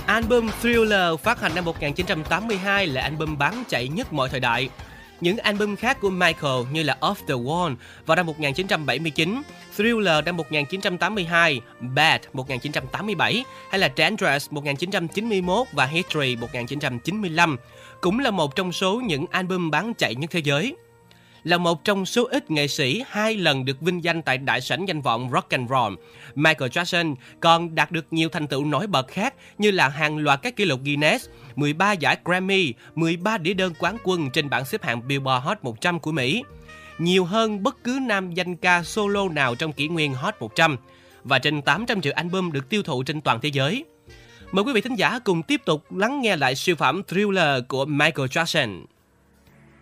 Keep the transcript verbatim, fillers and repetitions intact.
Album Thriller phát hành năm một nghìn chín trăm tám mươi hai là album bán chạy nhất mọi thời đại. Những album khác của Michael như là Off the Wall vào năm một nghìn chín trăm bảy mươi chín, Thriller năm một nghìn chín trăm tám mươi hai, Bad một nghìn chín trăm tám mươi bảy hay là Dangerous một nghìn chín trăm chín mươi mốt và History một nghìn chín trăm chín mươi lăm cũng là một trong số những album bán chạy nhất thế giới. Là một trong số ít nghệ sĩ hai lần được vinh danh tại đại sảnh danh vọng Rock and Roll, Michael Jackson còn đạt được nhiều thành tựu nổi bật khác như là hàng loạt các kỷ lục Guinness, mười ba giải Grammy, mười ba đĩa đơn quán quân trên bảng xếp hạng Billboard Hot một trăm của Mỹ, nhiều hơn bất cứ nam danh ca solo nào trong kỷ nguyên Hot một trăm, và trên tám trăm triệu album được tiêu thụ trên toàn thế giới. Mời quý vị thính giả cùng tiếp tục lắng nghe lại siêu phẩm Thriller của Michael Jackson.